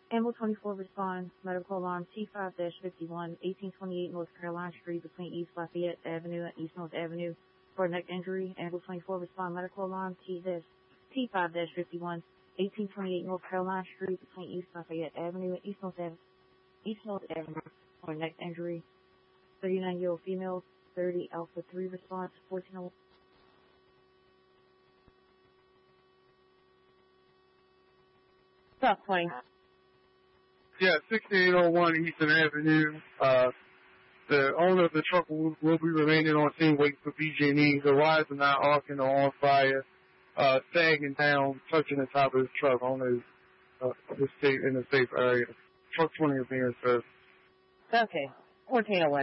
Animal 24 responds, medical alarm T5-51, 1828 North Carolina Street between East Lafayette Avenue and East North Avenue for a neck injury. Animal 24 respond, medical alarm T5-51, 1828 North Carolina Street between East Lafayette Avenue and East North Avenue for a neck injury. 39-year-old female, 30 Alpha 3 response, 1401. Stop playing. Yeah, 6801 Eastern Avenue. The owner of the truck will be remaining on scene waiting for BG&E. The wires are not arcing or on fire, sagging down, touching the top of the truck. Owner is in a safe area. Truck 20 is being served. Okay, 1401.